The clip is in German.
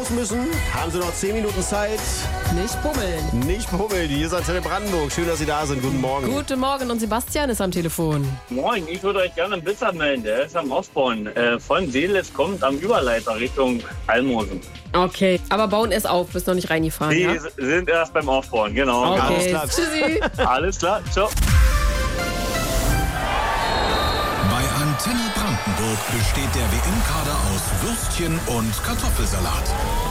los müssen, haben Sie noch 10 Minuten Zeit. Nicht bummeln. Nicht bummeln, hier ist Antenne Brandenburg. Schön, dass Sie da sind. Guten Morgen. Guten Morgen und Sebastian ist am Telefon. Moin, ich würde euch gerne einen Blitz anmelden. Der ist am Aufbauen. Von Seelitz kommt am Überleiter Richtung Almosen. Okay, aber bauen es auf, bist noch nicht reingefahren, Die ja? sind erst beim Aufbauen, genau. Okay, Alles klar. tschüssi. Alles klar, ciao. Bei Antenne Brandenburg besteht der WM-Kader aus Würstchen und Kartoffelsalat.